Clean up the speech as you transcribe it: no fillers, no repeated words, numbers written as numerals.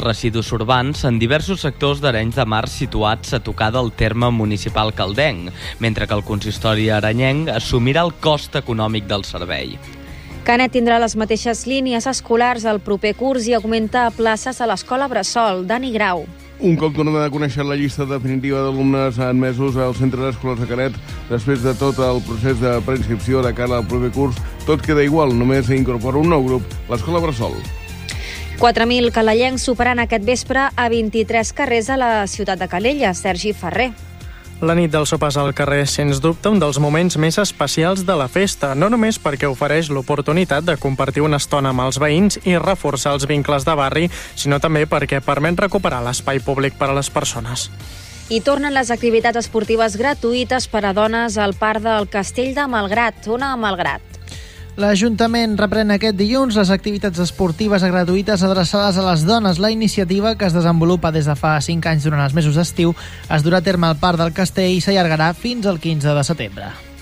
residus urbans en diversos sectors d'Arenys de Mar situats a tocar del terme municipal caldenc, mentre que el consistori arenyenc assumirà el cost econòmic del servei. Canet tindrà les mateixes línies escolars el proper curs i augmenta places a l'escola Bressol. Dani Grau. Un cop tornem a conèixer la llista definitiva d'alumnes admesos als centres escolars de Canet, després de tot el procés de preinscripció de cara al proper curs, tot queda igual, només s'incorpora un nou grup, l'escola Bressol. 4.000 calellencs superant aquest vespre a 23 carrers a la ciutat de Calella. Sergi Ferrer. La nit dels sopars al carrer, sens dubte, un dels moments més especials de la festa, no només perquè ofereix l'oportunitat de compartir una estona amb els veïns i reforçar els vincles de barri, sinó també perquè permet recuperar l'espai públic per a les persones. I tornen les activitats esportives gratuïtes per a dones al Parc del Castell de Malgrat. Ona Malgrat. L'Ajuntament reprèn aquest dilluns les activitats esportives gratuïtes adreçades a les dones. La iniciativa, que es desenvolupa des de fa 5 anys durant els mesos d'estiu, es durà a terme al Parc del Castell i s'allargarà fins al 15 de setembre.